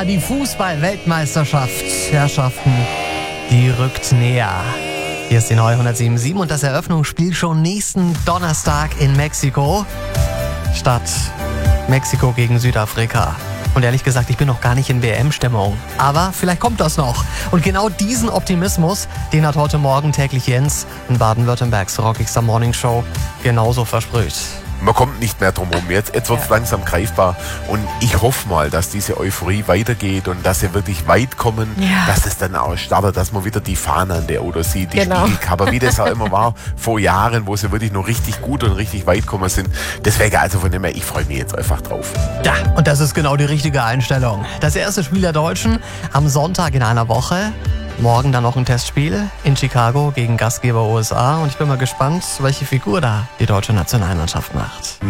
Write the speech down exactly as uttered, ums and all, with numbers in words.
Ja, die Fußball-Weltmeisterschaft, Herrschaften, die rückt näher. Hier ist die neue hundertsieben Komma sieben und das Eröffnungsspiel schon nächsten Donnerstag in Mexiko. Statt Mexiko gegen Südafrika. Und ehrlich gesagt, ich bin noch gar nicht in W M-Stimmung. Aber vielleicht kommt das noch. Und genau diesen Optimismus, den hat heute Morgen täglich Jens in Baden-Württembergs Rockigster Morning Show genauso versprüht. Man kommt nicht mehr drum herum. Jetzt, jetzt wird es ja. langsam greifbar. Und ich hoffe mal, dass diese Euphorie weitergeht und dass sie wirklich weit kommen, ja. dass es dann auch startet, dass man wieder die Fahne an der Oder sieht, die genau. Spiegelcover, wie das auch immer war vor Jahren, wo sie wirklich noch richtig gut und richtig weit gekommen sind. Deswegen also von dem her, ich freue mich jetzt einfach drauf. Ja, und das ist genau die richtige Einstellung. Das erste Spiel der Deutschen am Sonntag in einer Woche. Morgen dann noch ein Testspiel in Chicago gegen Gastgeber U S A. Und ich bin mal gespannt, welche Figur da die deutsche Nationalmannschaft macht.